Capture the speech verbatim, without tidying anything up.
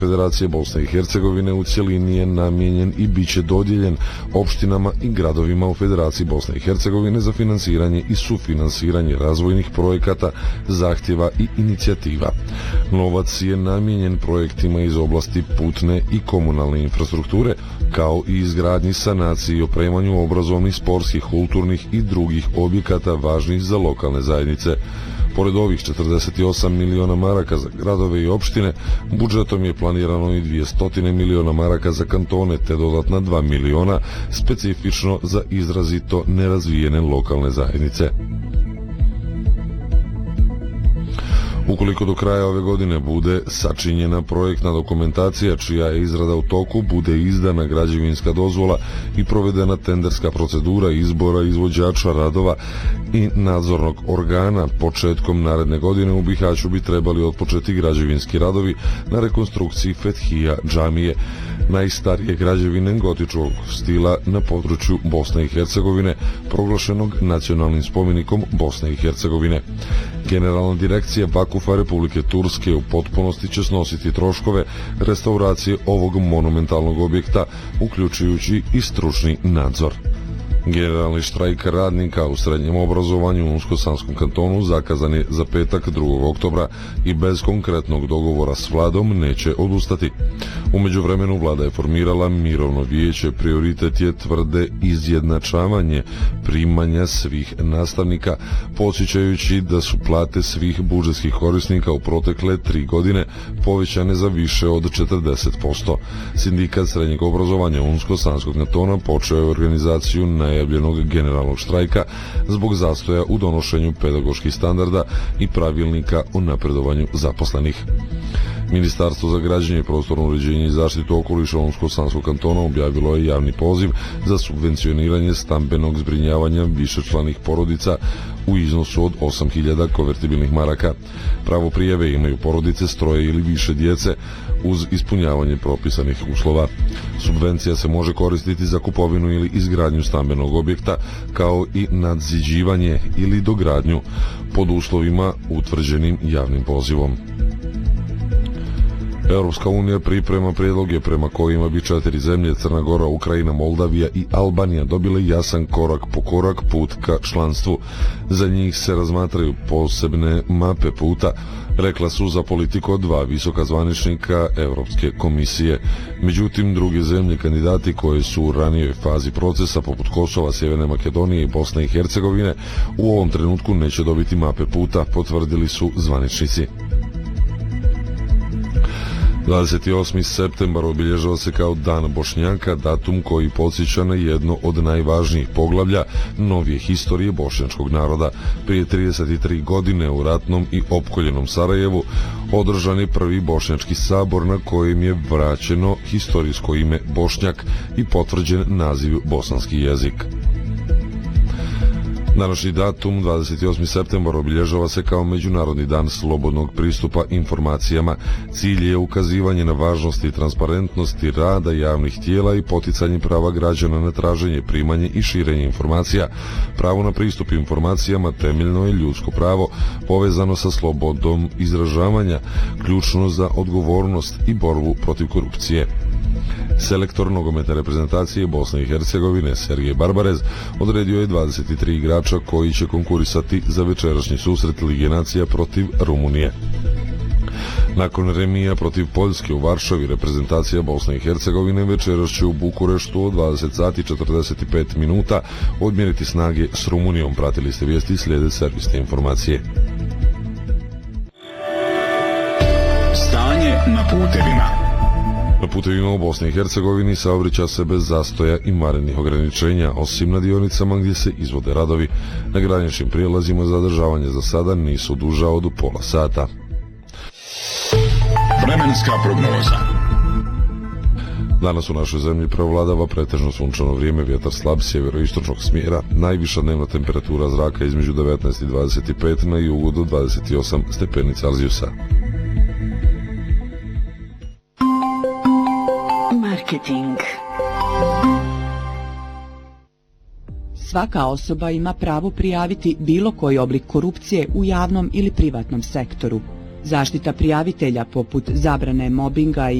Federacije Bosne i Hercegovine u cjelini je namijenjen i bit će dodijeljen opštinama i gradovima u Federaciji Bosne i Hercegovine za finansiranje i sufinansiranje razvojnih projekata, zahtjeva i inicijativa. Novac je namijenjen projektima iz oblasti putne i komunalne infrastrukture, kao i izgradnji, sanaciji i opremanju obrazovnih, sportskih, kulturnih i drugih objekata važnih za lokalne zajednice. Pored ovih četrdeset osam miliona maraka za gradove i opštine, budžetom je planirano i dvjesto miliona maraka za kantone, te dodatna dva miliona specifično za izrazito nerazvijene lokalne zajednice. Ukoliko do kraja ove godine bude sačinjena projektna dokumentacija čija je izrada u toku, bude izdana građevinska dozvola i provedena tenderska procedura izbora izvođača radova i nadzornog organa, početkom naredne godine u Bihaću bi trebali otpočeti građevinski radovi na rekonstrukciji Fethija džamije, najstarije građevine gotičkog stila na području Bosne i Hercegovine, proglašenog nacionalnim spomenikom Bosne i Hercegovine. Generalna direkcija Vakufa Republike Turske u potpunosti će snositi troškove restauracije ovog monumentalnog objekta, uključujući i stručni nadzor. Generalni štrajk radnika u srednjem obrazovanju u Unsko-Sanskom kantonu zakazan je za petak drugog oktobra i bez konkretnog dogovora s vladom neće odustati. U međuvremenu vlada je formirala mirovno vijeće, prioritet je tvrde izjednačavanje primanja svih nastavnika, podsjećajući da su plate svih budžetskih korisnika u protekle tri godine povećane za više od četrdeset posto. Sindikat srednjeg obrazovanja Unsko-Sanskog kantona počeo je organizaciju najavljenog generalnog štrajka zbog zastoja u donošenju pedagoških standarda i pravilnika o napredovanju zaposlenih. Ministarstvo za građenje, prostorno uređenje i zaštitu okoliša Unsko-Sanskog kantona objavilo je javni poziv za subvencioniranje stambenog zbrinjavanja višečlanih porodica u iznosu od osam hiljada konvertibilnih maraka. Pravo prijave imaju porodice s troje ili više djece uz ispunjavanje propisanih uslova. Subvencija se može koristiti za kupovinu ili izgradnju stambenog objekta, kao i nadziđivanje ili dogradnju pod uslovima utvrđenim javnim pozivom. Europska unija priprema prijedloge prema kojima bi četiri zemlje, Crna Gora, Ukrajina, Moldavija i Albanija, dobile jasan korak po korak put ka članstvu. Za njih se razmatraju posebne mape puta, rekla su za politiku dva visoka zvaničnika Europske komisije. Međutim, druge zemlje kandidati koje su u ranijoj fazi procesa, poput Kosova, Sjeverne Makedonije i Bosne i Hercegovine, u ovom trenutku neće dobiti mape puta, potvrdili su zvaničnici. dvadeset osmi septembar obilježava se kao Dan Bošnjaka, datum koji podsjeća na jedno od najvažnijih poglavlja novije historije bošnjačkog naroda. Prije trideset tri godine u ratnom i opkoljenom Sarajevu održan je prvi bošnjački sabor na kojem je vraćeno historijsko ime Bošnjak i potvrđen naziv bosanski jezik. Današnji datum, dvadeset osmi septembar, obilježava se kao Međunarodni dan slobodnog pristupa informacijama. Cilj je ukazivanje na važnosti i transparentnosti rada javnih tijela i poticanje prava građana na traženje, primanje i širenje informacija. Pravo na pristup informacijama temeljno je ljudsko pravo povezano sa slobodom izražavanja, ključno za odgovornost i borbu protiv korupcije. Selektor nogometne reprezentacije Bosne i Hercegovine Sergej Barbarez odredio je dvadeset tri igrača koji će konkurisati za večerašnji susret Lige nacija protiv Rumunije. Nakon remija protiv Poljske u Varšavi, reprezentacija Bosne i Hercegovine večeras će u Bukureštu od dvadeset sati i četrdeset pet minuta odmjeriti snage s Rumunijom. Pratili ste vijesti, slijede servisne informacije. Stanje na putevima. Na putevima u Bosni i Hercegovini saobraća se bez zastoja i vanrednih ograničenja, osim na dionicama gdje se izvode radovi. Na graničnim prijelazima zadržavanje za sada nisu duža od pola sata. Vremenska prognoza. Danas u našoj zemlji prevladava pretežno sunčano vrijeme, vjetar slab sjeveroistočnog smjera, najviša dnevna temperatura zraka između devetnaest i dvadeset pet, na jugu do dvadeset osam stepeni Celzijusa. Marketing. Svaka osoba ima pravo prijaviti bilo koji oblik korupcije u javnom ili privatnom sektoru. Zaštita prijavitelja poput zabrane mobinga i